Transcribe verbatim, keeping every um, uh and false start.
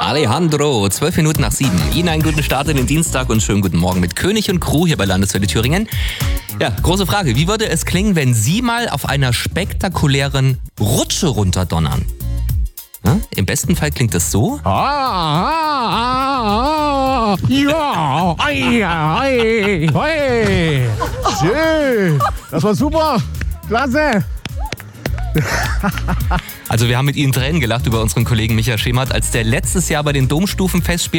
Alejandro, zwölf Minuten nach sieben. Ihnen einen guten Start in den Dienstag und schönen guten Morgen mit König und Crew hier bei Landeswelle Thüringen. Ja, große Frage. Wie würde es klingen, wenn Sie mal auf einer spektakulären Rutsche runterdonnern? Ja, im besten Fall klingt es so. Ah, ah, ah, ah. Ja, ei, ei, ei. Schön. Das war super. Klasse. Also wir haben mit Ihnen Tränen gelacht über unseren Kollegen Micha Schemert, als der letztes Jahr bei den Domstufenfestspielen